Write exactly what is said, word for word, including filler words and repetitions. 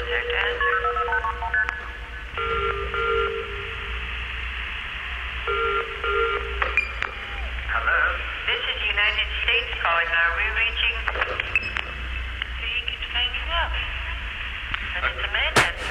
Contact answer. Hello? This is United States calling. Are we reaching? So you keep hanging up. And it's a man that's